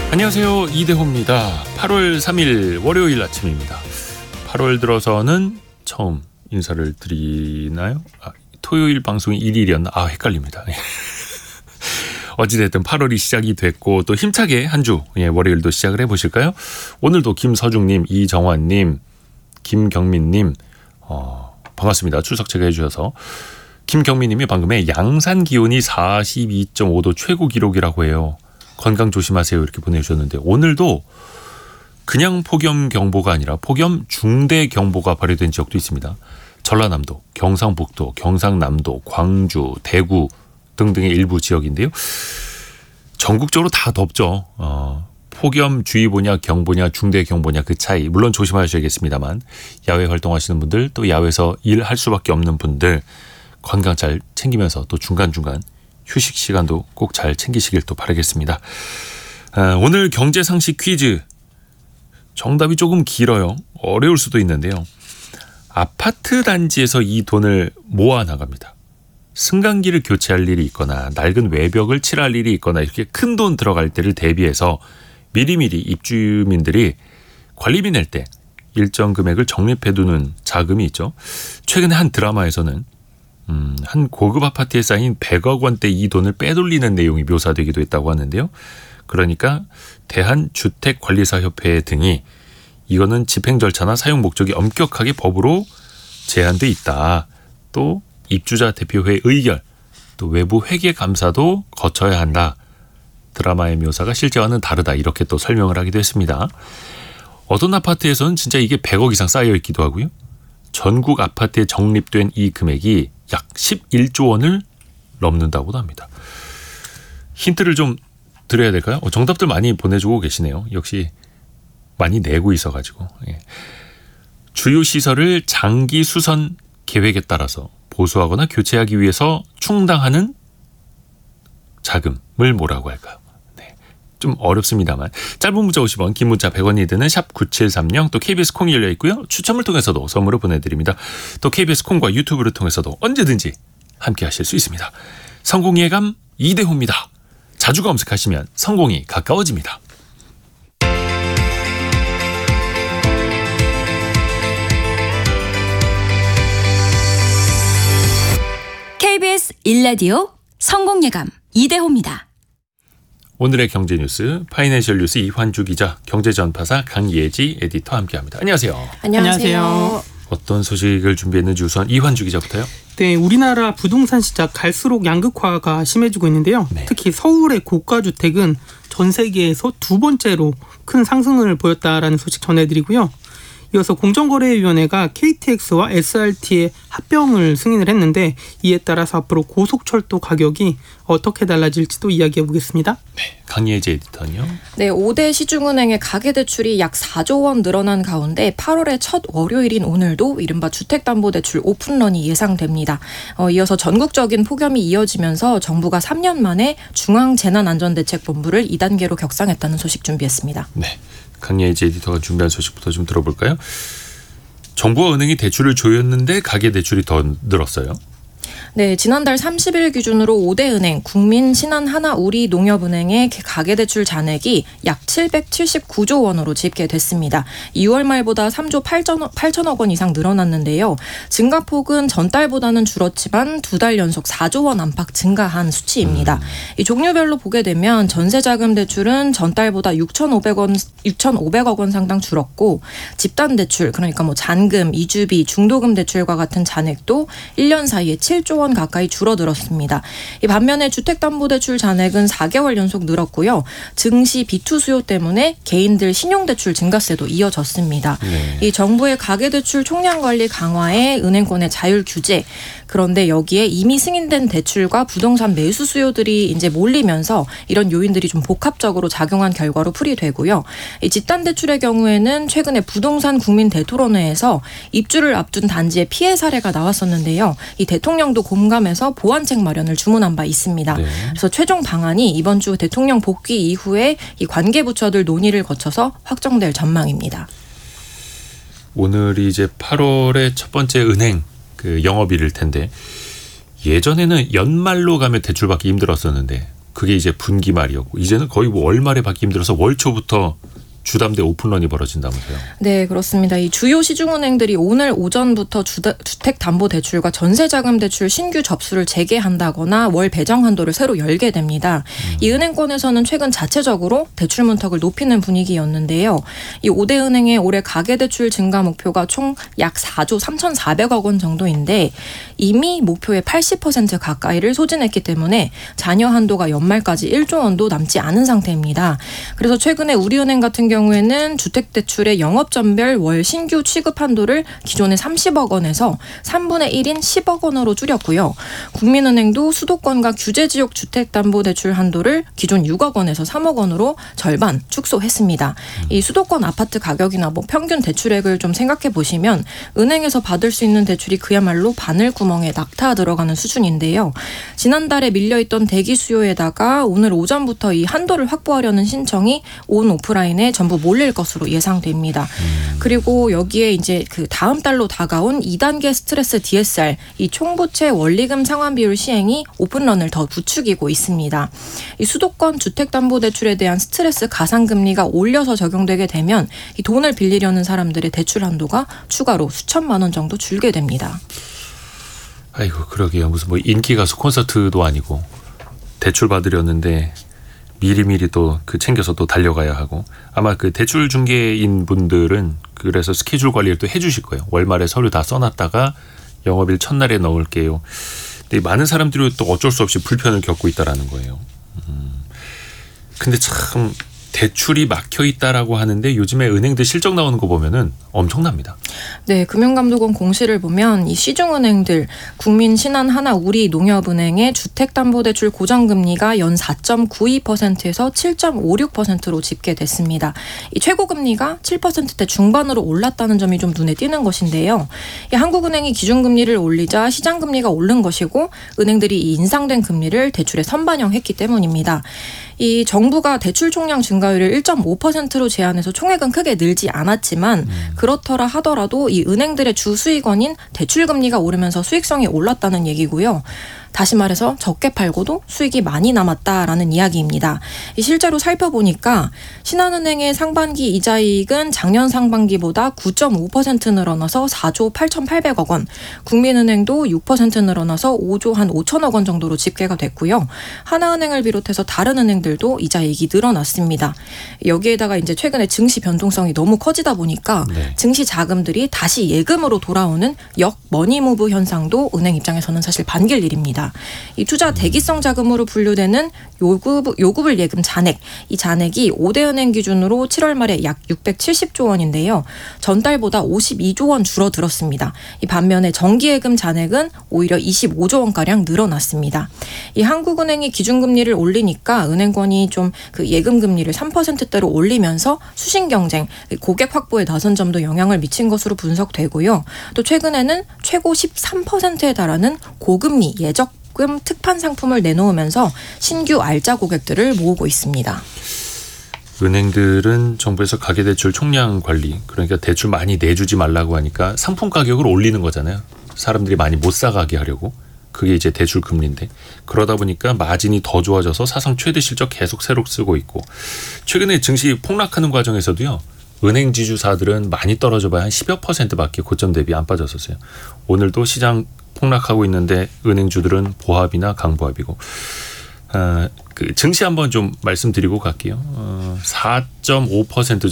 안녕하세요. 이대호입니다. 8월 3일 월요일 아침입니다. 8월 들어서는 처음 인사를 드리나요? 토요일 방송이 1일이었나? 헷갈립니다. 어찌됐든 8월이 시작이 됐고 또 힘차게 한 주 월요일도 시작을 해보실까요? 오늘도 김서중님, 이정환님, 김경민님 반갑습니다. 출석 체크해 주셔서. 김경민님이 방금에 양산 기온이 42.5도 최고 기록이라고 해요. 건강 조심하세요 이렇게 보내주셨는데 오늘도 그냥 폭염경보가 아니라 폭염 중대경보가 발효된 지역도 있습니다. 전라남도, 경상북도, 경상남도, 광주, 대구 등등의 일부 지역인데요. 전국적으로 다 덥죠. 폭염주의보냐 경보냐 중대경보냐 그 차이 물론 조심하셔야겠습니다만 야외 활동하시는 분들 또 야외에서 일할 수밖에 없는 분들 건강 잘 챙기면서 또 중간중간 휴식 시간도 꼭 잘 챙기시길 또 바라겠습니다. 오늘 경제상식 퀴즈 정답이 조금 길어요. 어려울 수도 있는데요. 아파트 단지에서 이 돈을 모아 나갑니다. 승강기를 교체할 일이 있거나 낡은 외벽을 칠할 일이 있거나 이렇게 큰 돈 들어갈 때를 대비해서 미리미리 입주민들이 관리비 낼 때 일정 금액을 적립해두는 자금이 있죠. 최근에 한 드라마에서는 한 고급 아파트에 쌓인 100억 원대 이 돈을 빼돌리는 내용이 묘사되기도 했다고 하는데요. 그러니까 대한주택관리사협회 등이 이거는 집행 절차나 사용 목적이 엄격하게 법으로 제한돼 있다. 또 입주자 대표회 의결, 또 외부 회계 감사도 거쳐야 한다. 드라마의 묘사가 실제와는 다르다. 이렇게 또 설명을 하기도 했습니다. 어떤 아파트에서는 진짜 이게 100억 이상 쌓여 있기도 하고요. 전국 아파트에 적립된 이 금액이 약 11조 원을 넘는다고도 합니다. 힌트를 좀 드려야 될까요? 정답들 많이 보내주고 계시네요. 역시 많이 내고 있어가지고. 주요 시설을 장기 수선 계획에 따라서 보수하거나 교체하기 위해서 충당하는 자금을 뭐라고 할까요? 좀 어렵습니다만 짧은 문자 50원, 긴 문자 100원이 드는 샵 9730 또 KBS 콩이 열려 있고요. 추첨을 통해서도 선물을 보내드립니다. 또 KBS 콩과 유튜브를 통해서도 언제든지 함께 하실 수 있습니다. 성공의 감 이대호입니다. 자주 검색하시면 성공이 가까워집니다. KBS 1라디오 성공예감 이대호입니다. 오늘의 경제뉴스 파이낸셜 뉴스 이환주 기자, 경제전파사 강예지 에디터 함께합니다. 안녕하세요. 안녕하세요. 어떤 소식을 준비했는지 우선 이환주 기자부터요. 네, 우리나라 부동산 시장 갈수록 양극화가 심해지고 있는데요. 네. 특히 서울의 고가주택은 전 세계에서 두 번째로 큰 상승을 보였다라는 소식 전해드리고요. 이어서 공정거래위원회가 KTX와 SRT의 합병을 승인을 했는데 이에 따라서 앞으로 고속철도 가격이 어떻게 달라질지도 이야기해 보겠습니다. 네, 강예지 에디터는요. 네, 5대 시중은행의 가계대출이 약 4조 원 늘어난 가운데 8월의 첫 월요일인 오늘도 이른바 주택담보대출 오픈런이 예상됩니다. 이어서 전국적인 폭염이 이어지면서 정부가 3년 만에 중앙재난안전대책본부를 2단계로 격상했다는 소식 준비했습니다. 네, 강예지 에디터가 준비한 소식부터 좀 들어볼까요? 정부와 은행이 대출을 조였는데 가계대출이 더 늘었어요. 네, 지난달 30일 기준으로 5대 은행, 국민, 신한, 하나, 우리, 농협은행의 가계대출 잔액이 약 779조 원으로 집계됐습니다. 2월 말보다 3조 8천억 원 이상 늘어났는데요. 증가폭은 전달보다는 줄었지만 두 달 연속 4조 원 안팎 증가한 수치입니다. 이 종류별로 보게 되면 전세자금 대출은 전달보다 6,500억 원 상당 줄었고 집단대출, 그러니까 잔금, 이주비, 중도금 대출과 같은 잔액도 1년 사이에 7조 원 가까이 줄어들었습니다. 이 반면에 주택담보대출 잔액은 4개월 연속 늘었고요. 증시 비투 수요 때문에 개인들 신용대출 증가세도 이어졌습니다. 네. 이 정부의 가계대출 총량 관리 강화에 은행권의 자율 규제, 그런데 여기에 이미 승인된 대출과 부동산 매수 수요들이 이제 몰리면서 이런 요인들이 좀 복합적으로 작용한 결과로 풀이되고요. 이 집단대출의 경우에는 최근에 부동산 국민대토론회에서 입주를 앞둔 단지의 피해 사례가 나왔었는데요. 이 대통령도 공감해서 보완책 마련을 주문한 바 있습니다. 네. 그래서 최종 방안이 이번 주 대통령 복귀 이후에 이 관계부처들 논의를 거쳐서 확정될 전망입니다. 오늘이 이제 8월의 첫 번째 은행 영업일일 텐데 예전에는 연말로 가면 대출받기 힘들었었는데 그게 이제 분기 말이었고 이제는 거의 뭐 월말에 받기 힘들어서 월 초부터 주담대 오픈런이 벌어진다면서요. 네, 그렇습니다. 이 주요 시중은행들이 오늘 오전부터 주택담보대출과 전세자금대출 신규 접수를 재개한다거나 월 배정 한도를 새로 열게 됩니다. 이 은행권에서는 최근 자체적으로 대출 문턱을 높이는 분위기였는데요. 이 5대 은행의 올해 가계대출 증가 목표가 총 약 4조 3,400억 원 정도인데 이미 목표의 80% 가까이를 소진했기 때문에 잔여 한도가 연말까지 1조 원도 남지 않은 상태입니다. 그래서 최근에 우리은행 같은 경우에는 주택대출의 영업전별 월 신규 취급 한도를 기존의 30억 원에서 3분의 1인 10억 원으로 줄였고요. 국민은행도 수도권과 규제지역 주택담보대출 한도를 기존 6억 원에서 3억 원으로 절반 축소했습니다. 이 수도권 아파트 가격이나 뭐 평균 대출액을 좀 생각해 보시면 은행에서 받을 수 있는 대출이 그야말로 바늘구멍에 낙타 들어가는 수준인데요. 지난달에 밀려있던 대기 수요에다가 오늘 오전부터 이 한도를 확보하려는 신청이 온 오프라인에 전부 몰릴 것으로 예상됩니다. 그리고 여기에 이제 그 다음 달로 다가온 2단계 스트레스 DSR, 이 총부채 원리금 상환 비율 시행이 오픈런을 더 부추기고 있습니다. 이 수도권 주택담보대출에 대한 스트레스 가상금리가 올려서 적용되게 되면 이 돈을 빌리려는 사람들의 대출 한도가 추가로 수천만 원 정도 줄게 됩니다. 아이고 그러게요. 무슨 뭐 인기 가수 콘서트도 아니고 대출 받으려는데 미리미리 또 그 챙겨서 또 달려가야 하고 아마 그 대출 중개인 분들은 그래서 스케줄 관리를 또 해주실 거예요. 월말에 서류 다 써놨다가 영업일 첫날에 넣을게요. 근데 많은 사람들이 또 어쩔 수 없이 불편을 겪고 있다라는 거예요. 근데 참 대출이 막혀 있다라고 하는데 요즘에 은행들 실적 나오는 거 보면은 엄청납니다. 네, 금융감독원 공시를 보면 이 시중은행들 국민, 신한, 하나, 우리, 농협은행의 주택담보대출 고정금리가 연 4.92%에서 7.56%로 집계됐습니다. 이 최고금리가 7%대 중반으로 올랐다는 점이 좀 눈에 띄는 것인데요. 이 한국은행이 기준금리를 올리자 시장금리가 오른 것이고 은행들이 이 인상된 금리를 대출에 선반영했기 때문입니다. 이 정부가 대출 총량 증가율을 1.5%로 제한해서 총액은 크게 늘지 않았지만 그렇더라 하더라도 이 은행들의 주 수익원인 대출 금리가 오르면서 수익성이 올랐다는 얘기고요. 다시 말해서 적게 팔고도 수익이 많이 남았다라는 이야기입니다. 실제로 살펴보니까 신한은행의 상반기 이자이익은 작년 상반기보다 9.5% 늘어나서 4조 8,800억 원, 국민은행도 6% 늘어나서 5조 한 5천억 원 정도로 집계가 됐고요. 하나은행을 비롯해서 다른 은행들도 이자이익이 늘어났습니다. 여기에다가 이제 최근에 증시 변동성이 너무 커지다 보니까 증시 자금들이 다시 예금으로 돌아오는 역머니무브 현상도 은행 입장에서는 사실 반길 일입니다. 이 투자 대기성 자금으로 분류되는 요구불 예금 잔액, 이 잔액이 5대 은행 기준으로 7월 말에 약 670조 원인데요. 전달보다 52조 원 줄어들었습니다. 이 반면에 정기예금 잔액은 오히려 25조 원가량 늘어났습니다. 이 한국은행이 기준금리를 올리니까 은행권이 좀 그 예금금리를 3%대로 올리면서 수신경쟁, 고객 확보에 나선 점도 영향을 미친 것으로 분석되고요. 또 최근에는 최고 13%에 달하는 고금리 예적금 특판 상품을 내놓으면서 신규 알짜 고객들을 모으고 있습니다. 은행들은 정부에서 가계대출 총량 관리, 그러니까 대출 많이 내주지 말라고 하니까 상품 가격을 올리는 거잖아요. 사람들이 많이 못 사가게 하려고. 그게 이제 대출 금리인데 그러다 보니까 마진이 더 좋아져서 사상 최대 실적 계속 새로 쓰고 있고 최근에 증시 폭락하는 과정에서도요. 은행 지주사들은 많이 떨어져 봐야 한 10여 %밖에 고점 대비 안 빠졌었어요. 오늘도 시장 폭락하고 있는데 은행주들은 보합이나 강보합이고 그 증시 한번 좀 말씀드리고 갈게요. 4.5%